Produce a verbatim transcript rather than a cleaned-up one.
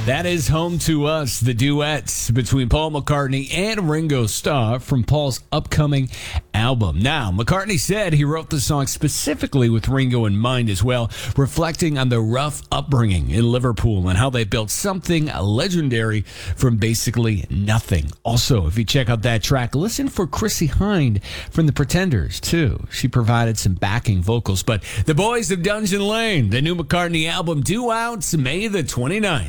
That is Home to Us, the duets between Paul McCartney and Ringo Starr from Paul's upcoming album. Now, McCartney said he wrote the song specifically with Ringo in mind as well, reflecting on the rough upbringing in Liverpool and how they built something legendary from basically nothing. Also, if you check out that track, listen for Chrissie Hynde from The Pretenders, too. She provided some backing vocals. But the boys of Dungeon Lane, the new McCartney album, due out May the twenty-ninth.